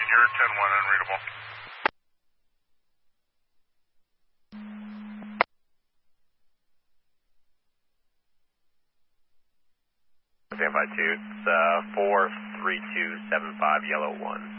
you're 10-1 unreadable. Stand by 2, it's 43275 yellow 1.